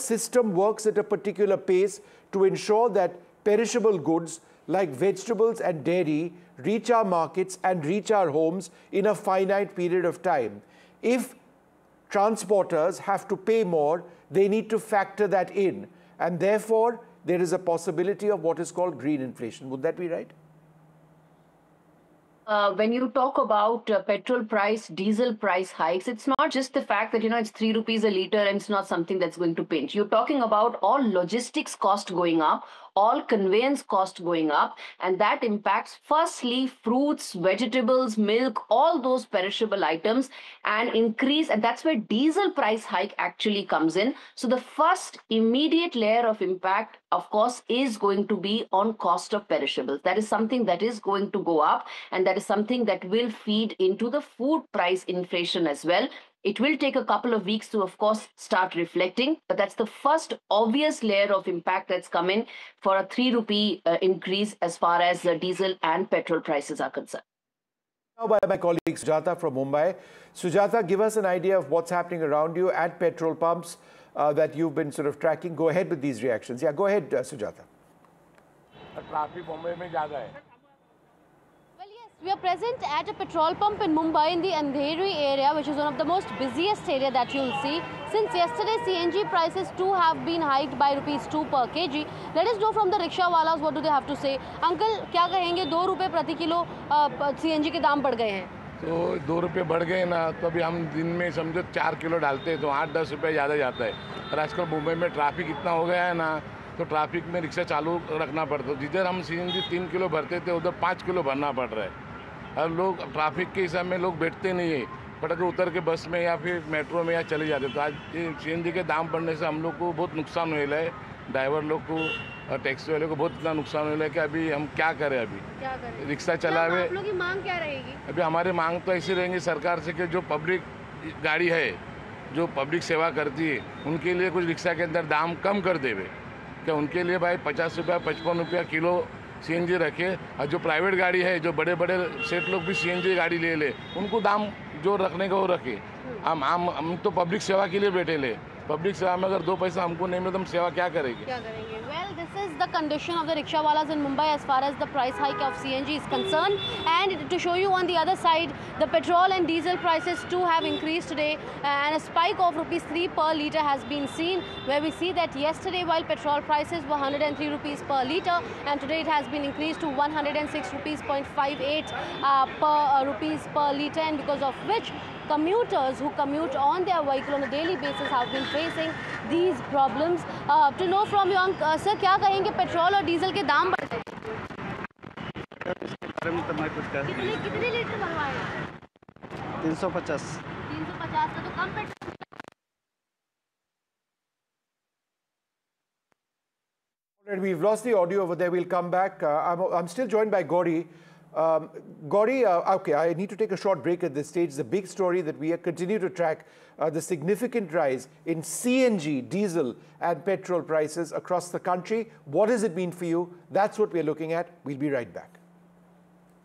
system works at a particular pace to ensure that perishable goods like vegetables and dairy reach our markets and reach our homes in a finite period of time. If transporters have to pay more, they need to factor that in. And therefore, there is a possibility of what is called green inflation. Would that be right? When you talk about petrol price, diesel price hikes, it's not just the fact that, it's 3 rupees a liter and it's not something that's going to pinch. You're talking about all logistics cost going up, all conveyance cost going up, and that impacts firstly fruits, vegetables, milk, all those perishable items, and that's where diesel price hike actually comes in. So the first immediate layer of impact, of course, is going to be on cost of perishables. That is something that is going to go up, and that is something that will feed into the food price inflation as well. It will take a couple of weeks to, of course, start reflecting, but that's the first obvious layer of impact that's come in for a 3 rupee increase as far as diesel and petrol prices are concerned. Now by my colleague Sujata from Mumbai. Sujata, give us an idea of what's happening around you at petrol pumps that you've been sort of tracking. Go ahead with these reactions. Yeah, go ahead, Sujata. Traffic Mumbai mein zyada hai. We are present at a petrol pump in Mumbai in the Andheri area, which is one of the most busiest area that you'll see. Since yesterday, CNG prices too have been hiked by ₹2 per kg. Let us know from the rickshaw walas, what do they have to say? Uncle, क्या कहेंगे? 2 रुपए प्रति kilo CNG के दाम बढ़ गए हैं. तो 2 रुपए बढ़ गए ना, तो अभी हम दिन में समझो 4 किलो डालते हैं तो 8-10 रुपए ज़्यादा जाता है. और आजकल मुंबई में ट्रैफिक इतना हो गया है ना, तो ट्रैफिक में रिक्शा चालू रखना पड़ता है. जिधर हम CNG 3 किलो भरते थे उधर 5 किलो भरना पड़ रहा है. और लोग ट्रैफिक के हिसाब में लोग बैठते नहीं है, फटक उतर के बस में या फिर मेट्रो में या चले जाते. तो आज CNG के दाम बढ़ने से हम लोग को बहुत नुकसान हुआ है. ड्राइवर लोग को, टैक्सी वाले को बहुत इतना नुकसान हुआ है कि अभी हम क्या करें. अभी रिक्शा चला हुए, आप लोगों की मांग क्या रहेगी? अभी हमारी मांग तो ऐसी रहेंगी सरकार से कि जो पब्लिक गाड़ी है, जो पब्लिक सेवा करती है, उनके लिए कुछ रिक्शा के अंदर दाम कम कर देवे. क्या उनके लिए भाई 50 रुपया 55 रुपया किलो CNG रखे, और जो प्राइवेट गाड़ी है, जो बड़े बड़े सेठ लोग भी CNG गाड़ी ले उनको दाम जो रखने का वो रखे. हम तो पब्लिक सेवा के लिए बैठे ले. पब्लिक सेवा में अगर 2 पैसा हमको नहीं मिले तो हम सेवा क्या करेंगे? Well, this is the condition of the rickshaw walas in Mumbai as far as the price hike of CNG is concerned. And to show you on the other side, the petrol and diesel prices too have increased today, and a spike of ₹3 per litre has been seen, where we see that yesterday while petrol prices were 103 rupees per litre, and today it has been increased to 106 rupees 0.58 rupees per litre, and because of which commuters who commute on their vehicle on a daily basis have been facing these problems. To know from you, sir, क्या कहेंगे? Petrol और diesel के दाम बढ़ गए. कितने litre भरवाए? 350. 350 का तो कम petrol. We've lost the audio over there. We'll come back. I'm still joined by Gauri. Gauri, okay, I need to take a short break at this stage. The big story that we continue to track, the significant rise in CNG, diesel and petrol prices across the country. What does it mean for you? That's what we're looking at. We'll be right back.